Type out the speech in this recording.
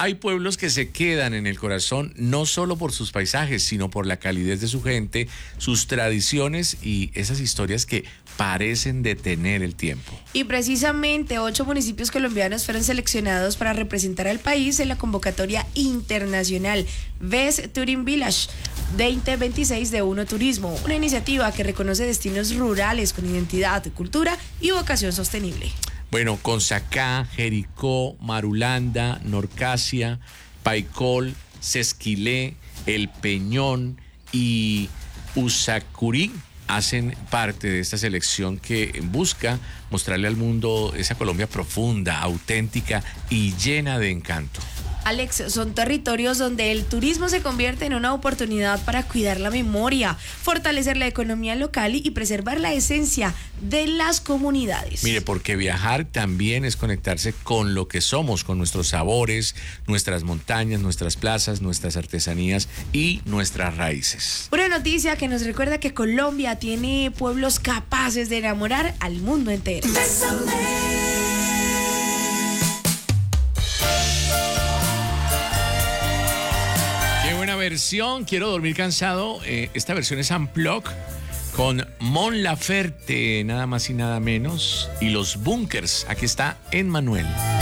Hay pueblos que se quedan en el corazón no solo por sus paisajes, sino por la calidez de su gente, sus tradiciones y esas historias que parecen detener el tiempo. Y precisamente 8 municipios colombianos fueron seleccionados para representar al país en la convocatoria internacional Best Touring Village 2026 de Uno Turismo, una iniciativa que reconoce destinos rurales con identidad, cultura y vocación sostenible. Bueno, Consacá, Jericó, Marulanda, Norcasia, Paicol, Sesquilé, El Peñón y Usacurí hacen parte de esta selección que busca mostrarle al mundo esa Colombia profunda, auténtica y llena de encanto. Alex, son territorios donde el turismo se convierte en una oportunidad para cuidar la memoria, fortalecer la economía local y preservar la esencia de las comunidades. Mire, porque viajar también es conectarse con lo que somos, con nuestros sabores, nuestras montañas, nuestras plazas, nuestras artesanías y nuestras raíces. Una noticia que nos recuerda que Colombia tiene pueblos capaces de enamorar al mundo entero. Buena versión, Quiero dormir cansado. Esta versión es Unplugged con Mon Laferte, nada más y nada menos, y los Bunkers. Aquí está Emmanuel.